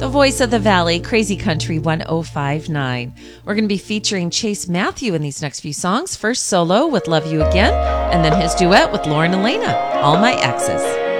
the voice of the Valley, Crazy Country 1059. We're going to be featuring Chase Matthew in these next few songs. First solo with Love You Again, and then his duet with Lauren Elena, All My Exes.